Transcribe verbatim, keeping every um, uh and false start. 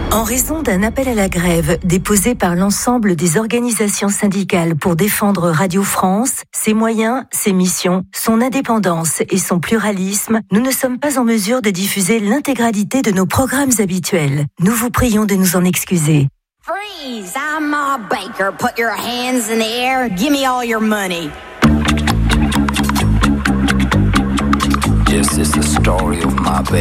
En raison d'un appel à la grève déposé par l'ensemble des organisations syndicales pour défendre Radio France, ses moyens, ses missions, son indépendance et son pluralisme, nous ne sommes pas en mesure de diffuser l'intégralité de nos programmes habituels. Nous vous prions de nous en excuser. Freeze! I'm Ma Baker. Put your hands in the air. Give me all your money. This is the story of my baby.